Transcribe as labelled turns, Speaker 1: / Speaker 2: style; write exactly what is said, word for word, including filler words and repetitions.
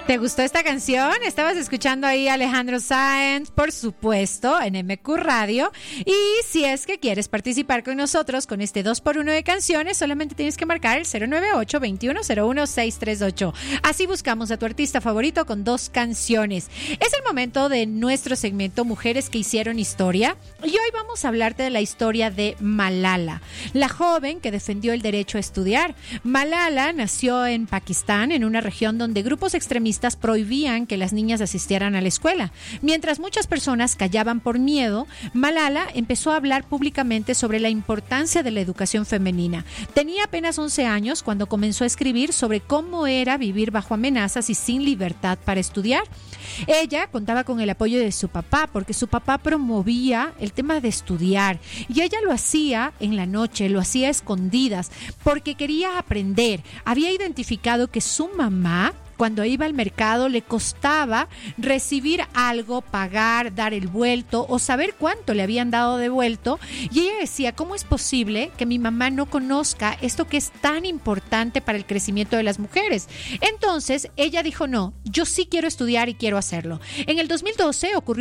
Speaker 1: ¿Te gustó esta canción? Estabas escuchando ahí a Alejandro Sáenz, por supuesto, en M Q Radio. Y si es que quieres participar con nosotros con este dos por uno de canciones, solamente tienes que marcar el cero nueve ocho, veintiuno cero uno, seiscientos treinta y ocho. Así buscamos a tu artista favorito con dos canciones. Es el momento de nuestro segmento Mujeres que hicieron historia. Y hoy vamos a hablarte de la historia de Malala, la joven que defendió el derecho a estudiar. Malala nació en Pakistán, en una región donde grupos extremistas prohibían que las niñas asistieran a la escuela. Mientras muchas personas callaban por miedo, Malala empezó a hablar públicamente sobre la importancia de la educación femenina. Tenía apenas once años cuando comenzó a escribir sobre cómo era vivir bajo amenazas y sin libertad para estudiar. Ella contaba con el apoyo de su papá porque su papá promovía el tema de estudiar y ella lo hacía en la noche, lo hacía a escondidas porque quería aprender. Había identificado que su mamá, cuando iba al mercado, le costaba recibir algo, pagar, dar el vuelto o saber cuánto le habían dado de vuelto. Y ella decía, ¿cómo es posible que mi mamá no conozca esto que es tan importante para el crecimiento de las mujeres? Entonces, ella dijo, no, yo sí quiero estudiar y quiero hacerlo. En el dos mil doce ocurrió